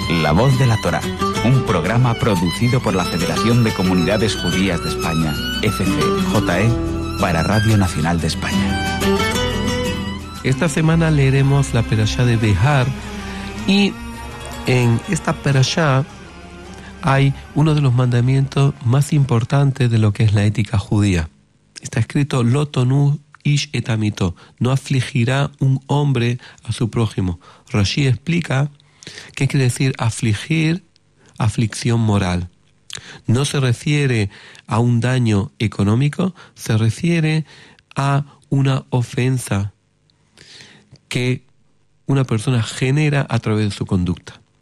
La Voz de la Torá, un programa producido por la Federación de Comunidades Judías de España, FCJE, para Radio Nacional de España. Esta semana leeremos la Perashá de Behar y en esta Perashá hay uno de los mandamientos más importantes de lo que es la ética judía. Está escrito Lo tonu ish et amito, no afligirá un hombre a su prójimo. Rashi explica qué quiere decir afligir, aflicción moral. No se refiere a un daño económico, se refiere a una ofensa que una persona genera a través de su conducta.